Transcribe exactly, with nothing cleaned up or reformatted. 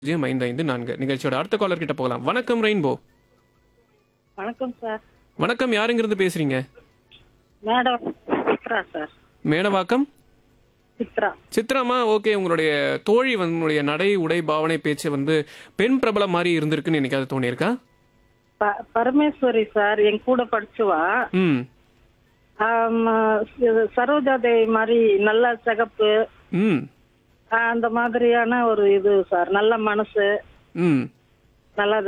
பூஜ்ஜியம் ஐந்து ஐந்து நான்கு நிகழ்ச்சியோட அடுத்த காலர் கிட்ட போகலாம். வணக்கம் ரெயின்போ. வணக்கம் சார். வணக்கம், யாருங்கிறது பேசுறீங்க? Madam Chitra sir. Medavakkam Chitra. சித்ராமா, okay. உங்களுடைய தோழி வந்து உங்களுடைய நடை உடை பாவனை பேச்சு வந்து பெண் பிரபலம் மாதிரி இருந்திருக்குன்னு என்னைக்காவது தோணியிருக்கா? ப- பரமேஸ்வரி சார் என் கூட படிச்சுவா. ம் ஆம், இது சரோஜா தேவி மாதிரி நல்ல சிகப்பு, ம் ஆ, அந்த மாதிரியான ஒரு இது சார். நல்ல மனசு, ம் நல்லா